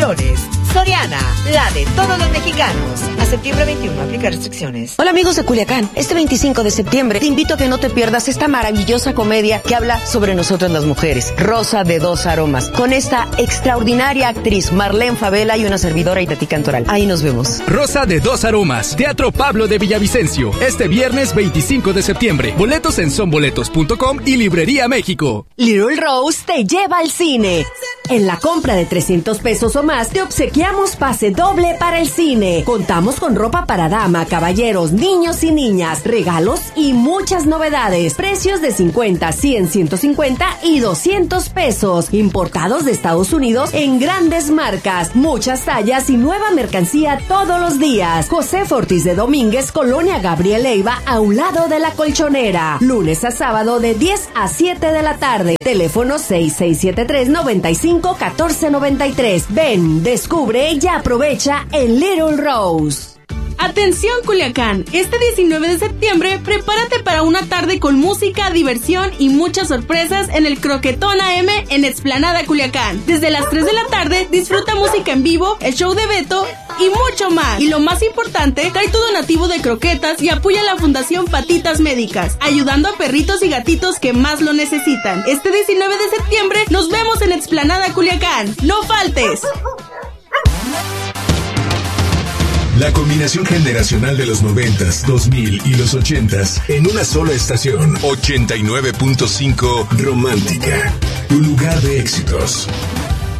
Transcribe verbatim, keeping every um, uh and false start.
colchones. Soriana, la de todos los mexicanos. A septiembre veintiuno, aplica restricciones. Hola amigos de Culiacán, este veinticinco de septiembre te invito a que no te pierdas esta maravillosa comedia que habla sobre nosotras las mujeres, Rosa de dos aromas, con esta extraordinaria actriz Marlene Favela y una servidora Itatí Cantoral. Ahí nos vemos. Rosa de dos aromas, Teatro Pablo de Villavicencio, este viernes veinticinco de septiembre. Boletos en sonboletos punto com y Librería México. Little Rose te lleva al cine. En la compra de trescientos pesos o más, te obsequiamos pase doble para el cine. Contamos con ropa para dama, caballeros, niños y niñas, regalos y muchas novedades. Precios de cincuenta, cien, ciento cincuenta y doscientos pesos. Importados de Estados Unidos en grandes marcas, muchas tallas y nueva mercancía todos los días. José Fortis de Domínguez, Colonia Gabriel Leiva, a un lado de la Colchonera. Lunes a sábado de diez a siete de la tarde. Teléfono seis seis siete tres, nueve cinco, uno cuatro nueve tres. Ven, descubre y aprovecha el Little Rose. Atención Culiacán, este diecinueve de septiembre prepárate para una tarde con música, diversión y muchas sorpresas en el Croquetón A M en Explanada Culiacán. Desde las tres de la tarde disfruta música en vivo, el show de Beto y mucho más. Y lo más importante, trae tu donativo de croquetas y apoya a la Fundación Patitas Médicas, ayudando a perritos y gatitos que más lo necesitan. Este diecinueve de septiembre nos vemos en Explanada Culiacán. ¡No faltes! La combinación generacional de los noventas, dos mil y los ochentas en una sola estación. ochenta y nueve punto cinco Romántica, tu lugar de éxitos.